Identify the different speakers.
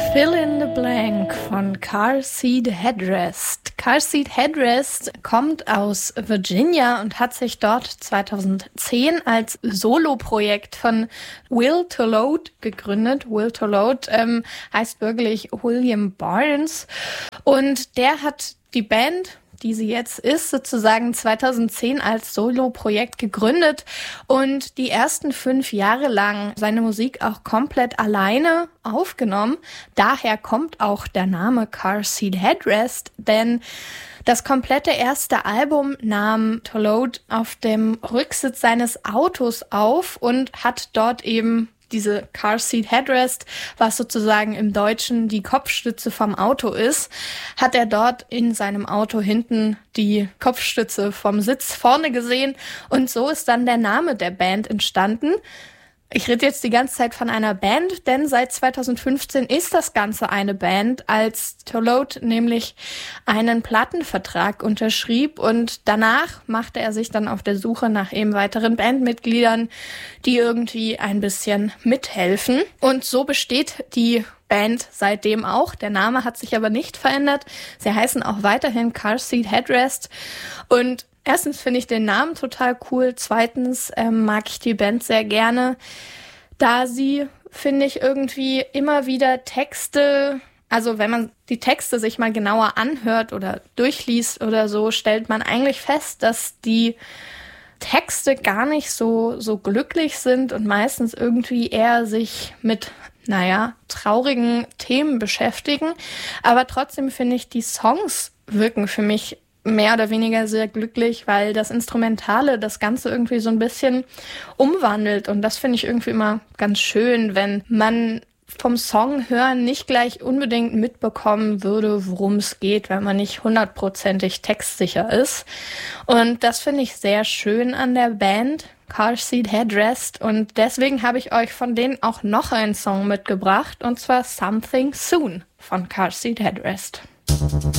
Speaker 1: Fill in the Blank von Car Seat Headrest. Car Seat Headrest kommt aus Virginia und hat sich dort 2010 als Soloprojekt von Will Tolode gegründet. Will Tolode heißt wirklich William Barnes und der hat die Band, die sie jetzt ist, sozusagen 2010 als Solo-Projekt gegründet und die ersten 5 Jahre lang seine Musik auch komplett alleine aufgenommen. Daher kommt auch der Name Car Seat Headrest, denn das komplette erste Album nahm Tolode auf dem Rücksitz seines Autos auf und hat dort eben diese Car Seat Headrest, was sozusagen im Deutschen die Kopfstütze vom Auto ist, hat er dort in seinem Auto hinten die Kopfstütze vom Sitz vorne gesehen und so ist dann der Name der Band entstanden. Ich rede jetzt die ganze Zeit von einer Band, denn seit 2015 ist das Ganze eine Band, als Tolode nämlich einen Plattenvertrag unterschrieb und danach machte er sich dann auf der Suche nach eben weiteren Bandmitgliedern, die irgendwie ein bisschen mithelfen. Und so besteht die Band seitdem auch. Der Name hat sich aber nicht verändert. Sie heißen auch weiterhin Car Seat Headrest und erstens finde ich den Namen total cool. Zweitens mag ich die Band sehr gerne, da sie, finde ich, irgendwie immer wieder Texte, also wenn man die Texte sich mal genauer anhört oder durchliest oder so, stellt man eigentlich fest, dass die Texte gar nicht so glücklich sind und meistens irgendwie eher sich mit traurigen Themen beschäftigen. Aber trotzdem finde ich, die Songs wirken für mich mehr oder weniger sehr glücklich, weil das Instrumentale das Ganze irgendwie so ein bisschen umwandelt. Und das finde ich irgendwie immer ganz schön, wenn man vom Song hören nicht gleich unbedingt mitbekommen würde, worum es geht, wenn man nicht 100%ig textsicher ist. Und das finde ich sehr schön an der Band Car Seat Headrest. Und deswegen habe ich euch von denen auch noch einen Song mitgebracht, und zwar Something Soon von Car Seat Headrest.